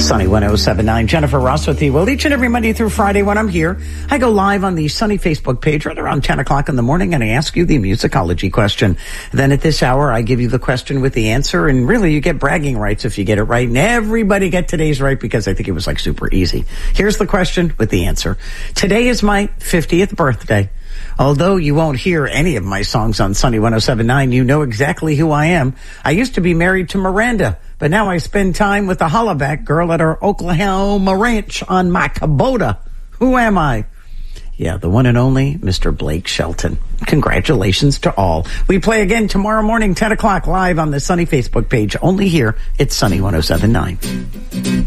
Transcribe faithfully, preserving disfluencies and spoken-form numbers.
Sunny one oh seven point nine. Jennifer Ross with you. Well, each and every Monday through Friday when I'm here, I go live on the Sunny Facebook page right around ten o'clock in the morning, and I ask you the musicology question. Then at this hour, I give you the question with the answer, and really you get bragging rights if you get it right. And everybody get today's right because I think it was like super easy. Here's the question with the answer. Today is my fiftieth birthday. Although you won't hear any of my songs on Sunny one oh seven point nine, you know exactly who I am. I used to be married to Miranda, but now I spend time with the hollaback girl at our Oklahoma ranch on my Kubota. Who am I? Yeah, the one and only Mister Blake Shelton. Congratulations to all. We play again tomorrow morning, ten o'clock, live on the Sunny Facebook page. Only here, it's Sunny one oh seven point nine.